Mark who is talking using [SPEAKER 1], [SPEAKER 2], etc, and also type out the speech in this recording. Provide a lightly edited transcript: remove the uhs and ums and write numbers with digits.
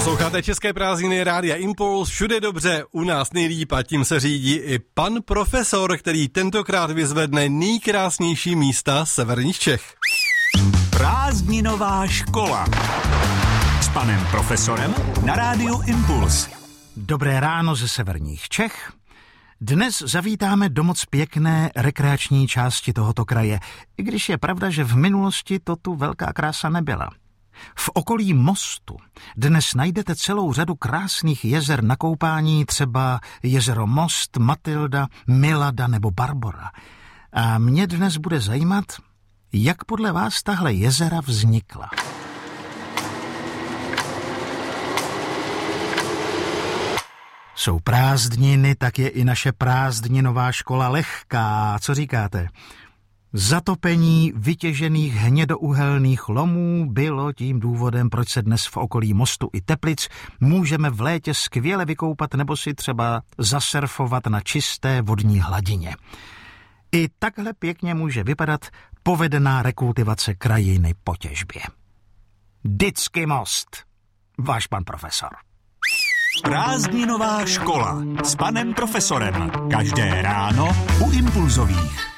[SPEAKER 1] Posloucháte České prázdniny Rádia Impuls, všude dobře, u nás nejlíp a tím se řídí i pan profesor, který tentokrát vyzvedne nejkrásnější místa severních Čech.
[SPEAKER 2] Prázdninová škola s panem profesorem na Rádiu Impuls.
[SPEAKER 3] Dobré ráno ze severních Čech. Dnes zavítáme do moc pěkné rekreační části tohoto kraje, i když je pravda, že v minulosti to tu velká krása nebyla. V okolí Mostu dnes najdete celou řadu krásných jezer na koupání, třeba jezero Most, Matilda, Milada nebo Barbora. A mě dnes bude zajímat, jak podle vás tahle jezera vznikla. Jsou prázdniny, tak je i naše prázdninová škola lehká. Co říkáte? Zatopení vytěžených hnědouhelných lomů bylo tím důvodem, proč se dnes v okolí Mostu i Teplic můžeme v létě skvěle vykoupat nebo si třeba zasurfovat na čisté vodní hladině. I takhle pěkně může vypadat povedená rekultivace krajiny po těžbě. Vždycky Most. Váš pan profesor.
[SPEAKER 2] Prázdninová škola s panem profesorem. Každé ráno u Impulzových.